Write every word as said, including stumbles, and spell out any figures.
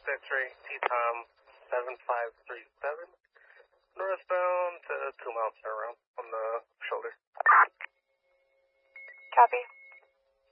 X-ray, T-Tom seven five three seven, northbound to two miles turnaround on the shoulder. Copy.